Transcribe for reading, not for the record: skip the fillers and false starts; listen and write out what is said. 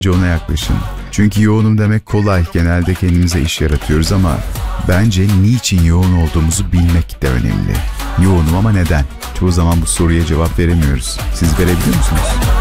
ona yaklaşın. Çünkü yoğunum demek kolay, genelde kendimize iş yaratıyoruz ama bence niçin yoğun olduğumuzu bilmek de önemli. Yoğunum ama neden? Çoğu zaman bu soruya cevap veremiyoruz. Siz verebiliyor musunuz?